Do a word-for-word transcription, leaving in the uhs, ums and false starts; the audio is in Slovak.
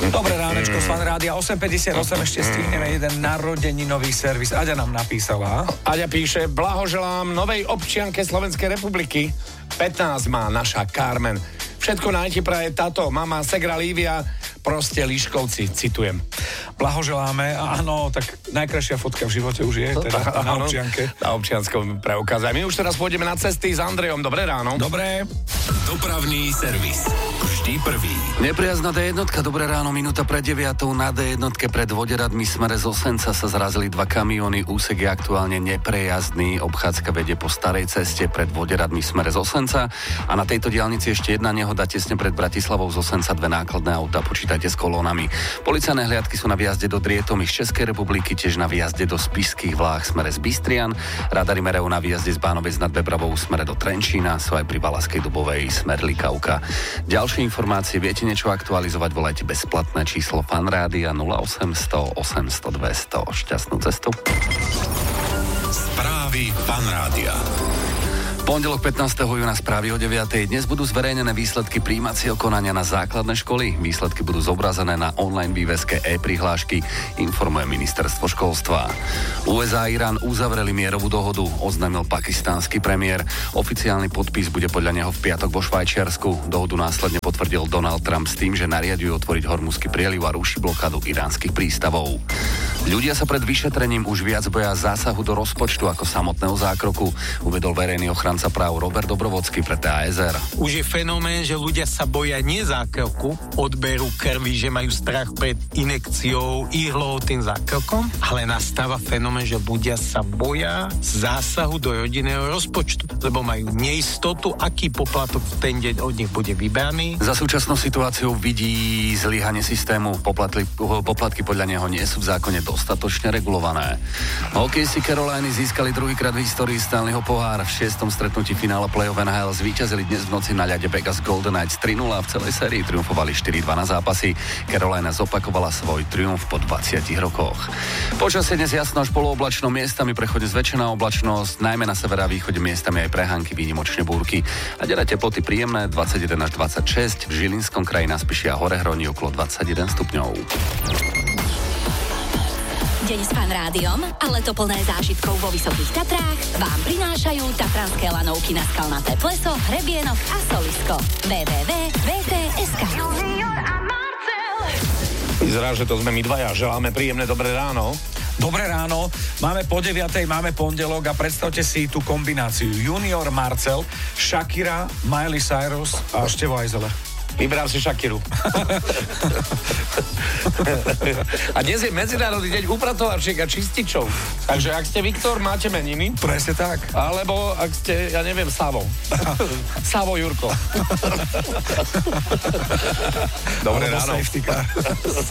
Dobré ránečko, z Fan Rádia osem päťdesiatosem, ešte stihneme jeden narodeninový servis. Aďa nám napísala. Aďa píše, blahoželám novej občianke Slovenskej republiky. pätnásť má naša Carmen. Všetko najti praje táto mama Segra Lívia, proste Líškovci, citujem. Blahoželáme a áno, tak najkrajšia fotka v živote už je, teda tá, na občianke. Na občianskom preukaze. My už teraz pôjdeme na cesty s Andrejom. Dobré ráno. Dobré. Dopravný servis. Vždy prvý. Nepriazna dé jednotka, dobré ráno, minúta pred deviatou. Na dé jednotke pred Voderadmi smere z Osenca sa zrazili dva kamióny, úsek je aktuálne neprejazdný, obchádzka vedie po starej ceste pred Voderadmi smere z Osenca a na tejto diaľnici ešte jedna nehoda tesne pred Bratislavou z Osenca, dve nákladné autá, počítajte s kolónami. Policajné hliadky sú na výjazde do Drietomy z Českej republiky, tiež na výjazde do Spišských Vláh smere z Bystrian, radary merajú na výjazde z Bánovec nad Bebravou smere do Trenčína, sú aj pri Valaskej Dubovej smer Likavka. Ďalšie informácie, viete niečo aktualizovať, volajte bezplatné číslo Fan Rádia nula osemsto osemsto dvesto. Šťastnú cestu. Správy Fan Rádia. Pondelok pätnásteho júna, správy o deviatej. Dnes budú zverejnené výsledky prijímacieho konania na základné školy. Výsledky budú zobrazené na online výveske e-prihlášky, informuje ministerstvo školstva. ú es á a Irán uzavreli mierovú dohodu, oznámil pakistánsky premiér. Oficiálny podpis bude podľa neho v piatok vo Švajčiarsku. Dohodu následne potvrdil Donald Trump s tým, že nariaďuje otvoriť Hormuzský prieliv a ruší blokádu iránskych prístavov. Ľudia sa pred vyšetrením už viac boja zásahu do rozpočtu ako samotného zákroku, uvedol verejný ochranca práv Robert Dobrovodský pre té á es er. Už je fenomén, že ľudia sa boja nie zákroku, odberu krvi, že majú strach pred inekciou, ihlou, tým zákrokom, ale nastáva fenomén, že ľudia sa boja zásahu do rodinného rozpočtu, lebo majú neistotu, aký poplatok v ten deň od nich bude vybraný. Za súčasnú situáciu vidí zlyhanie systému. Poplatky, poplatky podľa neho nie sú v zákone dostatočne regulované. Hokejisti Caroliny získali druhýkrát v histórii Stanleyho pohár. V šiestom stretnutí finále play-off en há el zvíťazili dnes v noci na ľade Vegas Golden Knights tri nula, v celej sérii triumfovali štyri dva na zápasy. Carolina zopakovala svoj triumf po dvadsiatich rokoch. Počasie dnes jasno až polooblačno, miestami prechodne zväčšená oblačnosť, najmä na severa a východe miestami aj prehánky, výnimočne búrky. A teda teploty príjemné dvadsaťjeden až dvadsaťšesť, v Žilinskom kraji na Spiši a Horehroní okolo dvadsaťjeden stupňov. Deň s Fan Rádiom a leto plné zážitkov vo Vysokých Tatrách vám prinášajú tatranské lanovky na Skalnaté pleso, hrebienok a solisko. w w w bodka v t bodka es ká. Vyzerá, že to sme my dvaja. Želáme príjemné dobré ráno. Dobré ráno, máme po deviatej, máme pondelok a predstavte si tú kombináciu. Junior Marcel, Shakira, Miley Cyrus a Števo Ajzele. Vybrám si Shakiru. A dnes je Medzinárodný deň upratovačiek a čističov. Takže ak ste Viktor, máte meniny. Presne tak. Alebo ak ste, ja neviem, Savo. Savo Jurko. Dobré ráno.